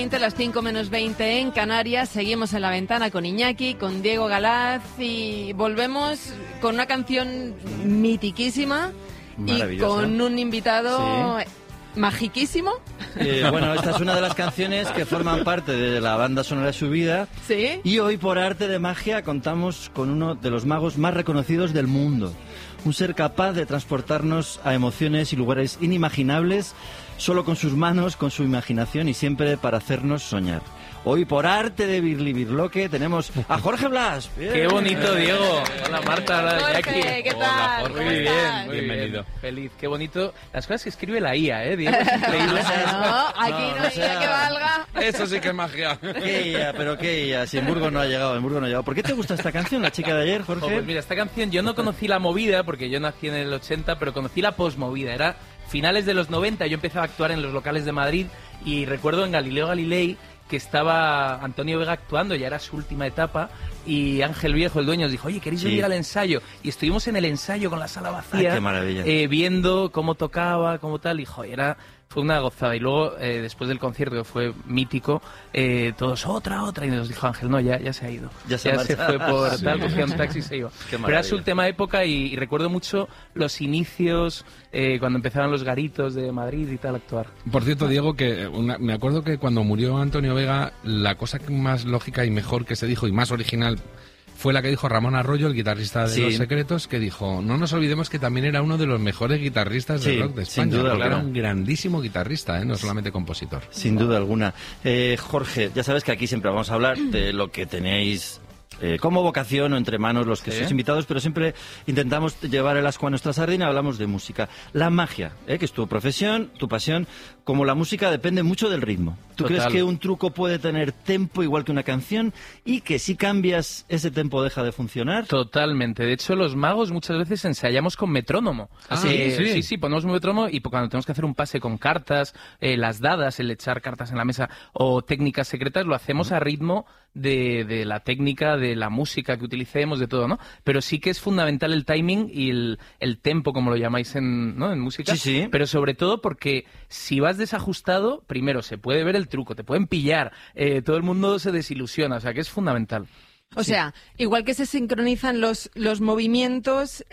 Las 5 menos 20 en Canarias, seguimos en La Ventana con Iñaki, con Diego Galaz y volvemos con una canción mitiquísima y con un invitado magiquísimo. Bueno, esta es una de las canciones que forman parte de la banda sonora de su vida. ¿Sí? Y hoy, por arte de magia, contamos con uno de los magos más reconocidos del mundo. Un ser capaz de transportarnos a emociones y lugares inimaginables solo con sus manos, con su imaginación y siempre para hacernos soñar. Hoy, por arte de Birli Birloque, tenemos a Jorge Blas. Bien. ¡Qué bonito, Diego! Hola, Marta. Hola, Jorge, ¿qué tal? Hola, Jorge. Muy bien, muy bienvenido. Feliz, qué bonito. Las cosas que escribe la IA, Diego, es increíble. No, aquí no hay IA que valga. Eso sí que es magia. ¿Qué IA? ¿Pero qué IA? Si en Burgos no ha llegado, ¿Por qué te gusta esta canción, La chica de ayer, Jorge? Pues mira, esta canción yo no conocí la movida, porque yo nací en el 80, pero conocí la posmovida. Era finales de los 90, yo empezaba a actuar en los locales de Madrid y recuerdo en Galileo Galilei que estaba Antonio Vega actuando, ya era su última etapa, y Ángel Viejo, el dueño, nos dijo, oye, ¿queréis venir al ensayo? Y estuvimos en el ensayo con la sala vacía. Ay, qué maravilla. Viendo cómo tocaba, cómo tal, y joder, fue una gozada. Y luego, después del concierto, que fue mítico, todos, otra, y nos dijo Ángel, no, ya se ha ido. Ya se fue por tal, cogía un taxi y se iba. Pero era su última época y recuerdo mucho los inicios, cuando empezaban los garitos de Madrid y tal, a actuar. Por cierto, Diego, que me acuerdo que cuando murió Antonio Vega, la cosa más lógica y mejor que se dijo y más original fue la que dijo Ramón Arroyo, el guitarrista de Los Secretos, que dijo, no nos olvidemos que también era uno de los mejores guitarristas del rock de España. Sin duda alguna. Era un grandísimo guitarrista, no solamente compositor. Sin duda alguna. Jorge, ya sabes que aquí siempre vamos a hablar de lo que tenéis como vocación o entre manos los que sois invitados, pero siempre intentamos llevar el ascua a nuestra sardina, hablamos de música. La magia, que es tu profesión, tu pasión, como la música depende mucho del ritmo. ¿Tú crees que un truco puede tener tempo igual que una canción y que si cambias ese tempo deja de funcionar? Totalmente. De hecho, los magos muchas veces ensayamos con metrónomo. Sí, ponemos un metrónomo y cuando tenemos que hacer un pase con cartas, las dadas, el echar cartas en la mesa o técnicas secretas, lo hacemos a ritmo de la técnica, de la música que utilicemos, de todo, ¿no? Pero sí que es fundamental el timing y el tempo, como lo llamáis en música. Sí. Pero sobre todo porque si vas desajustado, primero se puede ver el truco, te pueden pillar, todo el mundo se desilusiona, o sea que es fundamental. O sea, igual que se sincronizan los movimientos,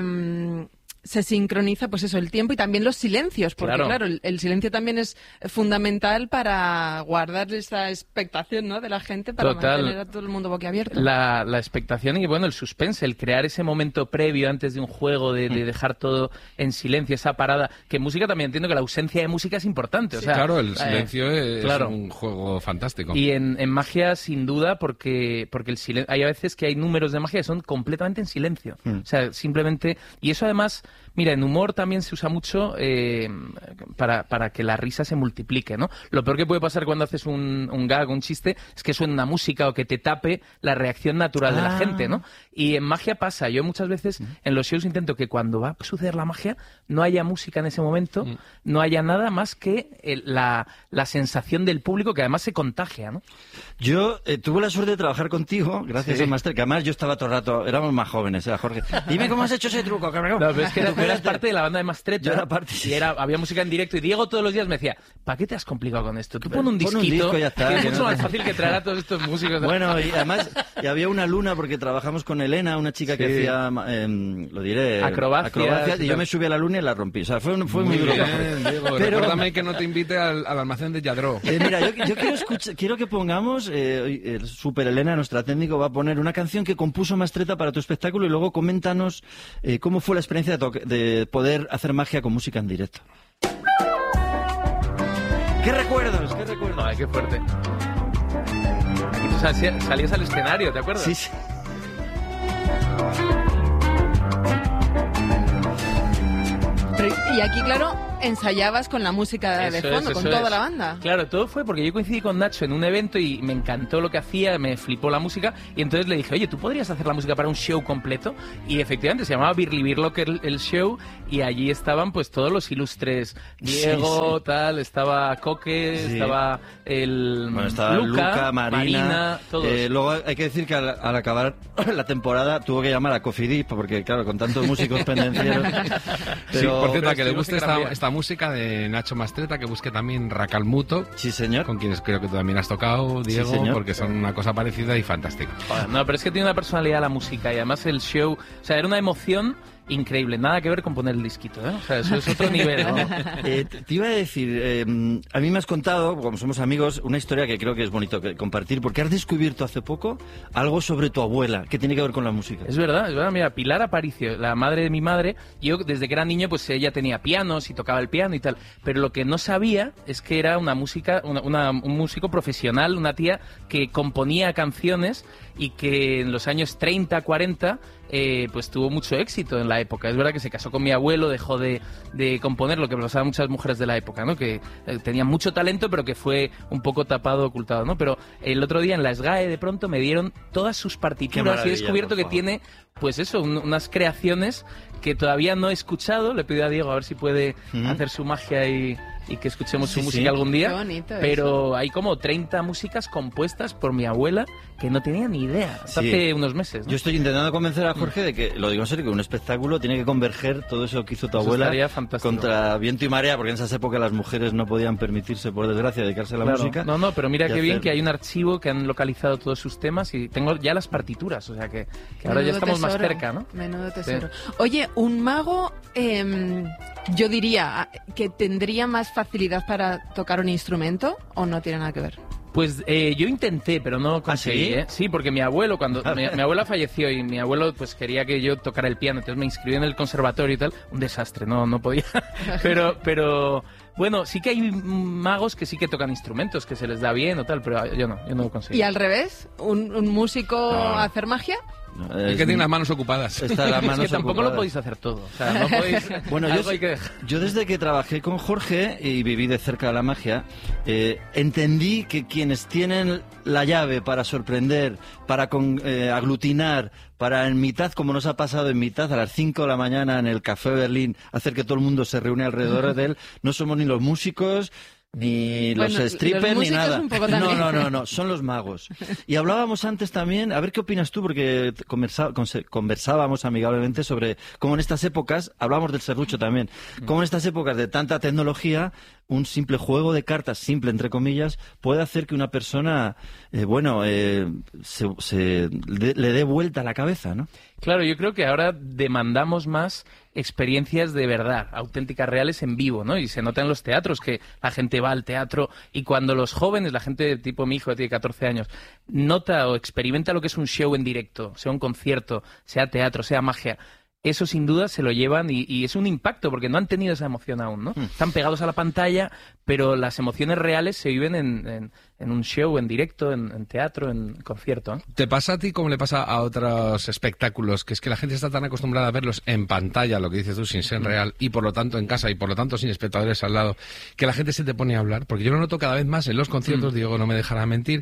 se sincroniza, pues eso, el tiempo y también los silencios, porque claro, el silencio también es fundamental para guardar esa expectación, ¿no?, de la gente, para mantener a todo el mundo boquiabierto. La expectación y, bueno, el suspense, el crear ese momento previo antes de un juego, de dejar todo en silencio, esa parada, que en música también entiendo que la ausencia de música es importante. O sea, claro, el silencio es un juego fantástico. Y en magia, sin duda, porque el silencio, hay a veces que hay números de magia que son completamente en silencio. O sea, simplemente, y eso además, mira, en humor también se usa mucho para que la risa se multiplique, ¿no? Lo peor que puede pasar cuando haces un gag, un chiste, es que suene una música o que te tape la reacción natural de la gente, ¿no? Y en magia pasa. Yo muchas veces en los shows intento que cuando va a suceder la magia no haya música en ese momento, no haya nada más que la sensación del público, que además se contagia, ¿no? Yo tuve la suerte de trabajar contigo, gracias al máster, que además yo estaba todo el rato, éramos más jóvenes, Jorge. Dime cómo has hecho ese truco, cabrón. No, pero es que tú eras parte de la banda de Mastretta. Yo era parte, y había música en directo y Diego todos los días me decía, ¿para qué te has complicado con esto? Tú pon un disquito, disco, ya está, que es mucho más fácil que traer a todos estos músicos. Bueno, y además y había una luna porque trabajamos con Elena, una chica que hacía, lo diré, acrobacias, y yo me subí a la luna y la rompí. O sea, fue muy duro. Diego, pero recuérdame que no te invite al almacén de Yadró. Mira, yo quiero que pongamos, Super Elena, nuestra técnico, va a poner una canción que compuso Mastretta para tu espectáculo y luego coméntanos cómo fue la experiencia de poder hacer magia con música en directo. ¿Qué recuerdos? Ay, qué fuerte. Aquí tú salías al escenario, ¿te acuerdas? Sí. Y aquí, claro, ensayabas con la música de fondo, con toda la banda. Claro, todo fue porque yo coincidí con Nacho en un evento y me encantó lo que hacía, me flipó la música, y entonces le dije, oye, ¿tú podrías hacer la música para un show completo? Y efectivamente se llamaba Birli Birloque el show, y allí estaban pues todos los ilustres, Diego, tal, estaba Coque, estaba estaba Luca, Marina todos. Luego hay que decir que al acabar la temporada tuvo que llamar a Cofidis, porque claro, con tantos músicos pendencieros. Pero, por cierto, a que le guste esta esta música de Nacho Mastretta, que busque también Racalmuto. Sí, señor. Con quienes creo que tú también has tocado, Diego, sí, porque son una cosa parecida y fantástica. No, pero es que tiene una personalidad la música y además el show, o sea, era una emoción increíble, nada que ver con poner el disquito, ¿eh? O sea, eso es otro nivel, ¿no? Te iba a decir, a mí me has contado, como somos amigos, una historia que creo que es bonito compartir, porque has descubierto hace poco algo sobre tu abuela, que tiene que ver con la música. Es verdad, mira, Pilar Aparicio, la madre de mi madre, yo desde que era niño, pues ella tenía pianos y tocaba el piano y tal, pero lo que no sabía es que era un músico profesional, una tía que componía canciones y que en los años 30, 40... pues tuvo mucho éxito en la época. Es verdad que se casó con mi abuelo, dejó de componer, lo que pasaba a muchas mujeres de la época, ¿no? Que tenían mucho talento, pero que fue un poco tapado, ocultado, ¿no? Pero el otro día en la SGAE de pronto me dieron todas sus partituras y he descubierto que tiene, pues eso, unas creaciones que todavía no he escuchado. Le pido a Diego a ver si puede hacer su magia y que escuchemos su música algún día. Qué bonito pero eso. Hay como 30 músicas compuestas por mi abuela que no tenía ni idea hasta hace unos meses, ¿no? Yo estoy intentando convencer a Jorge de que, lo digo en serio, que un espectáculo tiene que converger todo eso que hizo tu abuela contra viento y marea, porque en esas épocas las mujeres no podían permitirse, por desgracia, dedicarse a la música. No, pero mira qué bien que hay un archivo que han localizado todos sus temas y tengo ya las partituras, o sea que ahora ya estamos más cerca, ¿no? Menudo tesoro. Sí. Oye, un mago, yo diría que tendría más facilidad para tocar un instrumento, ¿o no tiene nada que ver? Pues yo intenté, pero no conseguí. ¿Ah, sí? Sí, porque mi abuelo, cuando mi abuela falleció y mi abuelo pues quería que yo tocara el piano, entonces me inscribí en el conservatorio y tal. Un desastre, no podía. pero bueno, sí que hay magos que sí que tocan instrumentos, que se les da bien o tal, pero yo no lo conseguí. ¿Y al revés? ¿Un músico hacer magia? No, es que tiene las manos ocupadas. Está las manos es que tampoco ocupadas. Lo podéis hacer todo. O sea, no podéis... Bueno, yo desde que trabajé con Jorge y viví de cerca la magia, entendí que quienes tienen la llave para sorprender, para aglutinar, para en mitad, como nos ha pasado en mitad, a las 5 de la mañana en el Café Berlín, hacer que todo el mundo se reúne alrededor de él, no somos ni los músicos, ni los strippers, ni nada. No, son los magos. Y hablábamos antes también, a ver qué opinas tú, porque conversábamos amigablemente sobre cómo en estas épocas, hablábamos del serrucho también, cómo en estas épocas de tanta tecnología, un simple juego de cartas, simple entre comillas, puede hacer que una persona, le dé vuelta a la cabeza, ¿no? Claro, yo creo que ahora demandamos más experiencias de verdad, auténticas, reales, en vivo, ¿no? Y se nota en los teatros que la gente va al teatro y cuando los jóvenes, la gente tipo mi hijo que tiene 14 años, nota o experimenta lo que es un show en directo, sea un concierto, sea teatro, sea magia, eso sin duda se lo llevan y es un impacto porque no han tenido esa emoción aún, ¿no? Están pegados a la pantalla, pero las emociones reales se viven en un show, en directo, en teatro, en concierto, ¿eh? ¿Te pasa a ti como le pasa a otros espectáculos? Que es que la gente está tan acostumbrada a verlos en pantalla, lo que dices tú, sin ser real, y por lo tanto en casa, y por lo tanto sin espectadores al lado, que la gente se te pone a hablar. Porque yo lo noto cada vez más en los conciertos, Diego no me dejará mentir,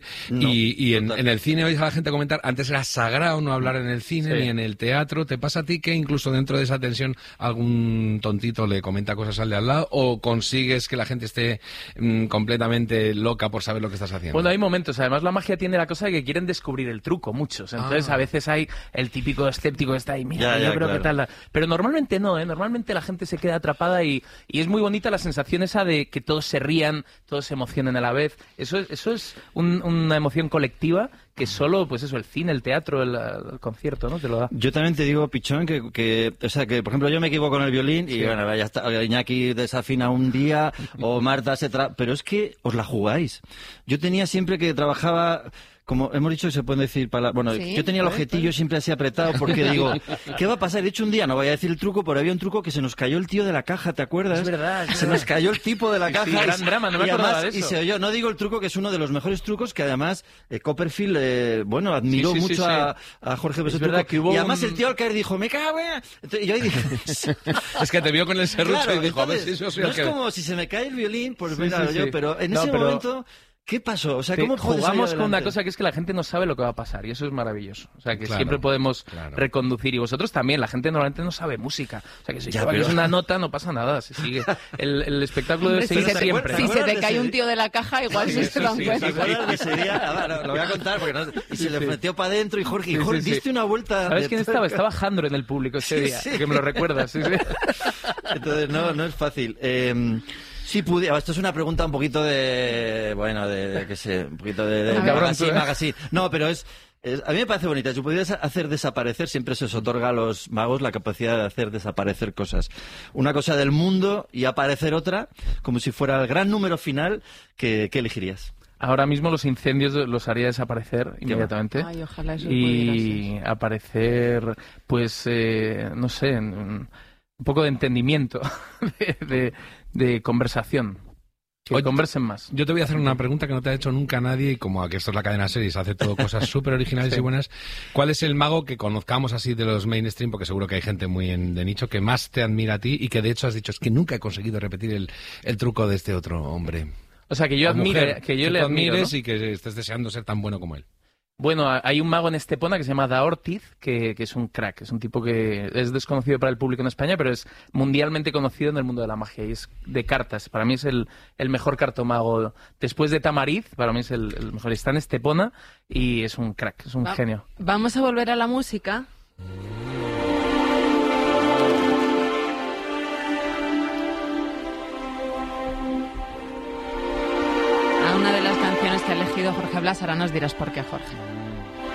y en el cine oyes a la gente comentar, antes era sagrado no hablar en el cine ni en el teatro. ¿Te pasa a ti que incluso dentro de esa tensión algún tontito le comenta cosas al de al lado, o consigues que la gente esté completamente loca por saber lo que estás haciendo? Bueno, hay momentos. Además, la magia tiene la cosa de que quieren descubrir el truco, muchos. Entonces, a veces hay el típico escéptico que está ahí, mira, yo creo que tal. Pero normalmente no, ¿eh? Normalmente la gente se queda atrapada y es muy bonita la sensación esa de que todos se rían, todos se emocionen a la vez. Eso es una emoción colectiva que solo, pues eso, el cine, el teatro, el concierto, ¿no? Te lo da. Yo también te digo, Pichón, que por ejemplo, yo me equivoco con el violín y bueno, ya está, Iñaki desafina un día o Marta pero es que os la jugáis. Yo tenía siempre que trabajaba... Como hemos dicho, se pueden decir palabras. Bueno, sí, yo tenía el objetillo siempre así apretado porque digo, ¿qué va a pasar? De hecho, un día, no voy a decir el truco, pero había un truco que se nos cayó el tío de la caja, ¿te acuerdas? Es verdad. Se nos cayó el tipo de la caja. Sí, gran drama, no me acordaba de eso. Y se oyó, no digo el truco, que es uno de los mejores trucos, que además Copperfield, admiró mucho a Jorge Beso. Es verdad que hubo y además el tío al caer dijo, me cago en... Y yo ahí dije... Es que te vio con el serrucho y dijo, a ver si eso soy no es como si se me cae el violín, pues venga yo, pero en ese momento... ¿Qué pasó? O sea, ¿cómo jugamos con una cosa que es que la gente no sabe lo que va a pasar y eso es maravilloso. O sea, que siempre podemos reconducir y vosotros también. La gente normalmente no sabe música. O sea, que si es una nota no pasa nada, se sigue. El espectáculo debe seguir siempre. Si se te cae un tío de la caja, igual se dan cuenta. Lo voy a contar porque y se le metió para adentro y Jorge, diste una vuelta. ¿Sabes quién estaba? Estaba Jandro en el público ese día, que me lo recuerdas. Entonces, no es fácil. Si pudiera, esto es una pregunta un poquito qué sé, un poquito de magazine. No, pero a mí me parece bonita. Si pudieras hacer desaparecer, siempre se os otorga a los magos la capacidad de hacer desaparecer cosas. Una cosa del mundo y aparecer otra, como si fuera el gran número final, ¿qué elegirías? Ahora mismo los incendios los haría desaparecer inmediatamente. Ay, ojalá eso y aparecer, pues, no sé, un poco de entendimiento, de conversación. Que conversen más. Yo te voy a hacer una pregunta que no te ha hecho nunca nadie, y como aquí esto es la cadena series, hace todo cosas súper originales y buenas. ¿Cuál es el mago que conozcamos así de los mainstream, porque seguro que hay gente muy de nicho, que más te admira a ti y que de hecho has dicho, es que nunca he conseguido repetir el truco de este otro hombre? O sea, que yo admire, que yo le admires, ¿no? Y que estés deseando ser tan bueno como él. Bueno, hay un mago en Estepona que se llama Da Ortiz, que es un crack, es un tipo que es desconocido para el público en España, pero es mundialmente conocido en el mundo de la magia, y es de cartas. Para mí es el mejor cartomago. Después de Tamariz, para mí es el mejor. Está en Estepona y es un crack, es un genio. Vamos a volver a la música. A una de las canciones que ha elegido Jorge Blas, ahora nos dirás por qué, Jorge.